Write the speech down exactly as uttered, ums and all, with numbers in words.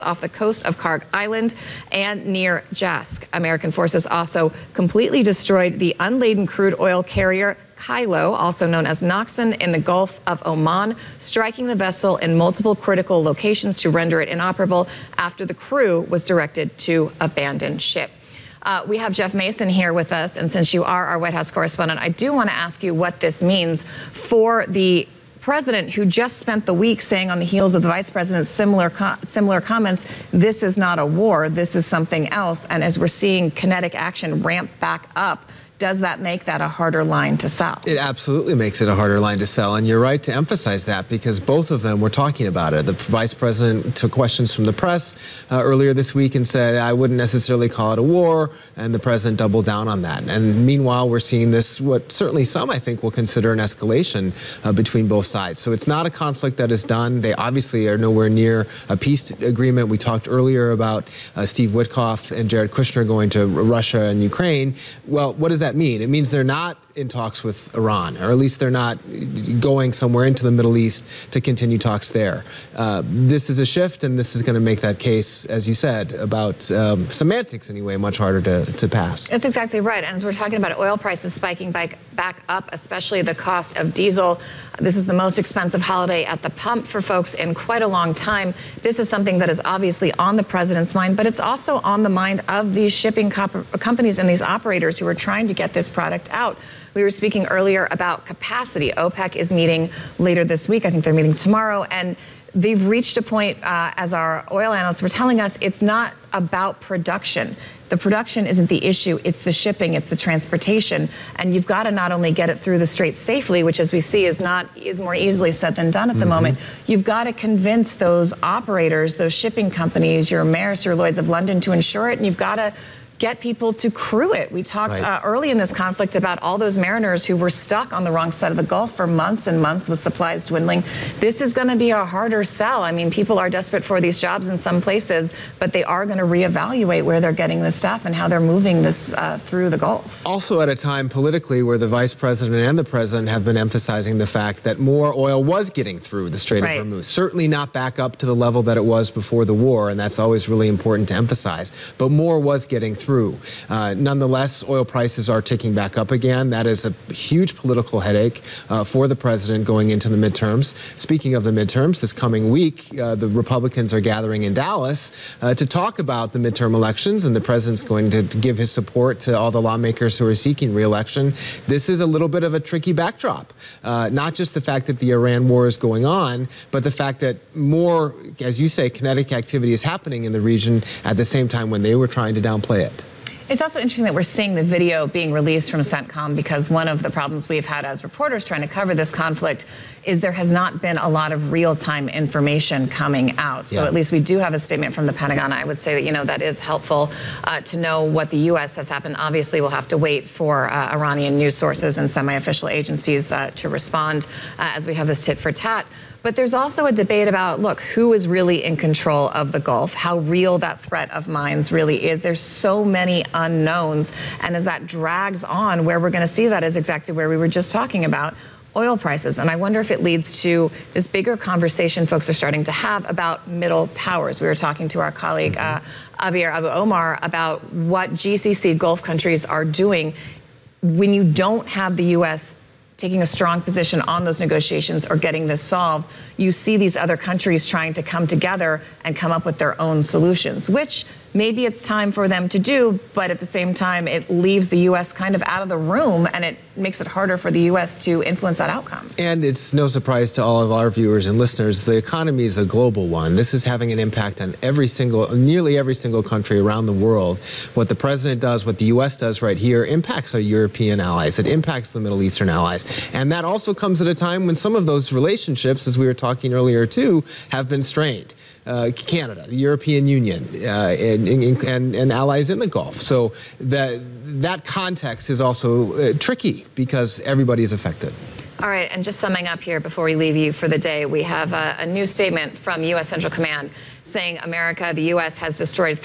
off the coast of Karg Island and near Jask. American forces also completely destroyed the unladen crude oil carrier Kylo, also known as Noxon, in the Gulf of Oman, striking the vessel in multiple critical locations to render it inoperable after the crew was directed to abandon ship. Uh, we have Jeff Mason here with us, and since you are our White House correspondent, I do want to ask you what this means for the president, who just spent the week saying on the heels of the vice president's similar co similar comments, this is not a war, this is something else. And as we're seeing kinetic action ramp back up, does that make that a harder line to sell? It absolutely makes it a harder line to sell, and you're right to emphasize that, because both of them were talking about it. The vice president took questions from the press uh, earlier this week and said, I wouldn't necessarily call it a war, and the president doubled down on that. And meanwhile, we're seeing this, what certainly some, I think, will consider an escalation uh, between both sides. So it's not a conflict that is done. They obviously are nowhere near a peace agreement. We talked earlier about uh, Steve Witkoff and Jared Kushner going to Russia and Ukraine. Well, what does that mean? It means they're not in talks with Iran, or at least they're not going somewhere into the Middle East to continue talks there. Uh, this is a shift, and this is going to make that case, as you said, about um, semantics anyway, much harder to, to pass. That's exactly right. And as we're talking about oil prices spiking back, back up, especially the cost of diesel, this is the most expensive holiday at the pump for folks in quite a long time. This is something that is obviously on the president's mind, but it's also on the mind of these shipping companies and these operators who are trying to get this product out. We were speaking earlier about capacity. OPEC is meeting later this week. I think they're meeting tomorrow. And they've reached a point, uh, as our oil analysts were telling us, it's not about production. The production isn't the issue. It's the shipping. It's the transportation. And you've got to not only get it through the Straits safely, which, as we see, is not is more easily said than done at the mm-hmm. moment. You've got to convince those operators, those shipping companies, your Maersk, your Lloyd's of London, to ensure it. And you've got to get people to crew it. We talked right. uh, early in this conflict about all those mariners who were stuck on the wrong side of the Gulf for months and months with supplies dwindling. This is going to be a harder sell. I mean, people are desperate for these jobs in some places, but they are going to reevaluate where they're getting this stuff and how they're moving this uh, through the Gulf. Also at a time politically where the vice president and the president have been emphasizing the fact that more oil was getting through the Strait right. of Hormuz. Certainly not back up to the level that it was before the war, and that's always really important to emphasize, but more was getting through. Uh, nonetheless, oil prices are ticking back up again. That is a huge political headache uh, for the president going into the midterms. Speaking of the midterms, this coming week, uh, the Republicans are gathering in Dallas uh, to talk about the midterm elections, and the president's going to, to give his support to all the lawmakers who are seeking re-election. This is a little bit of a tricky backdrop. Uh, not just the fact that the Iran war is going on, but the fact that more, as you say, kinetic activity is happening in the region at the same time when they were trying to downplay it. It's also interesting that we're seeing the video being released from CENTCOM, because one of the problems we've had as reporters trying to cover this conflict is there has not been a lot of real-time information coming out. So yeah. at least we do have a statement from the Pentagon. I would say that, you know, that is helpful uh, to know what the U S has happened. Obviously, we'll have to wait for uh, Iranian news sources and semi-official agencies uh, to respond uh, as we have this tit for tat. But there's also a debate about, look, who is really in control of the Gulf, how real that threat of mines really is. There's so many unknowns. And as that drags on, where we're going to see that is exactly where we were just talking about, oil prices. And I wonder if it leads to this bigger conversation folks are starting to have about middle powers. We were talking to our colleague, uh, Abir Abu Omar, about what G C C Gulf countries are doing when you don't have the U S taking a strong position on those negotiations or getting this solved. You see these other countries trying to come together and come up with their own solutions, which maybe it's time for them to do, but at the same time, it leaves the U S kind of out of the room, and it makes it harder for the U S to influence that outcome. And it's no surprise to all of our viewers and listeners, the economy is a global one. This is having an impact on every single, nearly every single country around the world. What the president does, what the U S does right here, impacts our European allies. It impacts the Middle Eastern allies. And that also comes at a time when some of those relationships, as we were talking earlier too, have been strained. Uh, Canada, the European Union, uh, and, and, and allies in the Gulf. So that, that context is also uh, tricky because everybody is affected. All right, and just summing up here before we leave you for the day, we have a, a new statement from U S Central Command saying America, the U S has destroyed